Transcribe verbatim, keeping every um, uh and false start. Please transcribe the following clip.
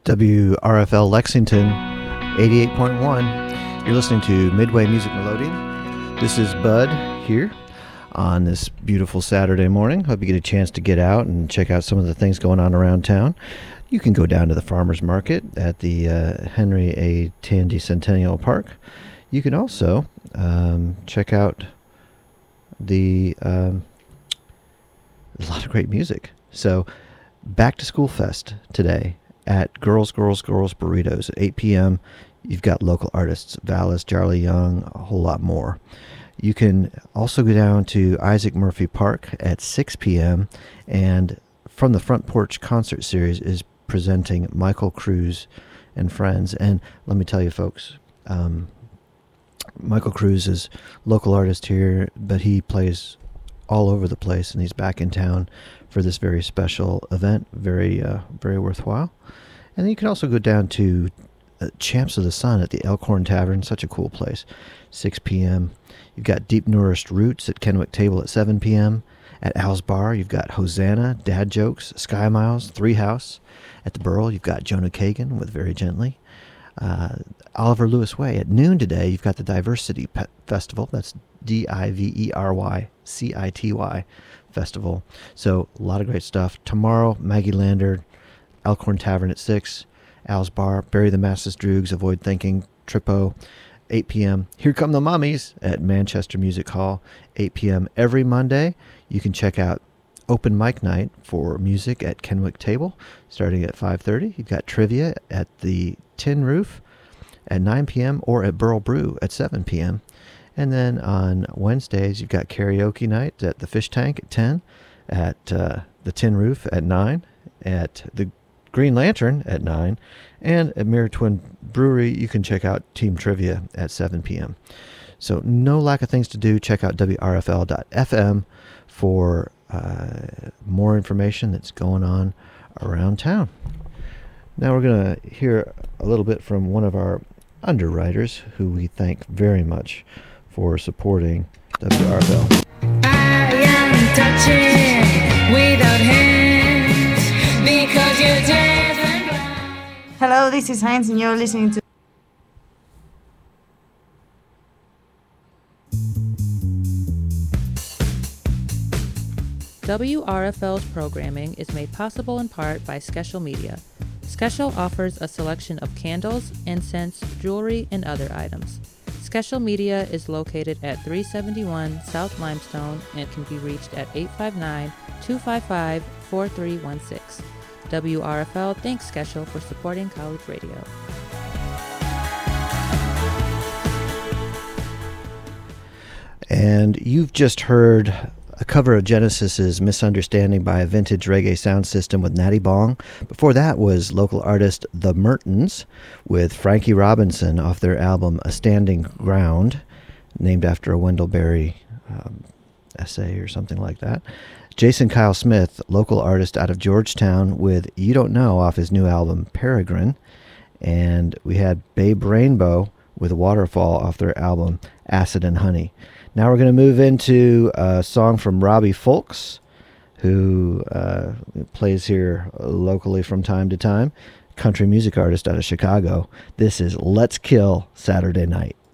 W R F L Lexington, eighty-eight point one. You're listening to Midway Music Melodeon. This is Bud here on this beautiful Saturday morning. Hope you get a chance to get out and check out some of the things going on around town. You can go down to the farmers market at the uh, Henry A. Tandy Centennial Park. You can also um, check out the um, a lot of great music. So, Back to School Fest today at Girls, Girls, Girls Burritos at eight p.m. You've got local artists, Valis, Charlie Young, a whole lot more. You can also go down to Isaac Murphy Park at six p.m. and From the Front Porch Concert Series is presenting Michael Cruz and Friends. And let me tell you, folks, um, Michael Cruz is a local artist here, but he plays all over the place, and he's back in town for this very special event. Very, uh, very worthwhile. And then you can also go down to uh, Champs of the Sun at the Elkhorn Tavern. Such a cool place. six p.m. You've got Deep Nourished Roots at Kenwick Table at seven p.m. At Al's Bar, you've got Hosanna, Dad Jokes, Sky Miles, Three House. At the Burl, you've got Jonah Kagan with Very Gently. Uh, Oliver Lewis Way. At noon today, you've got the Diversity Pet Festival. That's D I V E R Y C I T Y Festival. So a lot of great stuff. Tomorrow, Maggie Lander, Elkhorn Tavern at six. Al's Bar, Bury the Masses Droogs, Avoid Thinking, Trippo, eight p.m. Here Come the Mummies at Manchester Music Hall, eight p.m. Every Monday. You can check out Open Mic Night for music at Kenwick Table, starting at five thirty. You've got trivia at the Tin Roof at nine p.m. or at Burl Brew at seven p.m. And then on Wednesdays, you've got karaoke night at the Fish Tank at ten, at uh, the Tin Roof at nine, at the Green Lantern at nine, and at Mirror Twin Brewery, you can check out Team Trivia at seven p.m. So no lack of things to do. Check out W R F L dot F M for uh, more information that's going on around town. Now we're going to hear a little bit from one of our underwriters who we thank very much for supporting W R F L. I am touching without hands because you're deaf and blind. Hello, this is Heinz and you're listening to W R F L's programming is made possible in part by Skeshel Media. Skeshel offers a selection of candles, incense, jewelry, and other items. Skeshel Media is located at three seventy-one South Limestone and can be reached at eight five nine, two five five, four three one six. W R F L thanks Skeshel for supporting college radio. And you've just heard a cover of Genesis's Misunderstanding by a Vintage Reggae Sound System with Natty Bong. Before that was local artist The Mertens with Frankie Robinson off their album A Standing Ground, named after a Wendell Berry um, essay or something like that. Jason Kyle Smith, local artist out of Georgetown, with You Don't Know off his new album Peregrine. And we had Babe Rainbow with Waterfall off their album Acid and Honey. Now we're going to move into a song from Robbie Folks, who uh, plays here locally from time to time, country music artist out of Chicago. This is Let's Kill Saturday Night.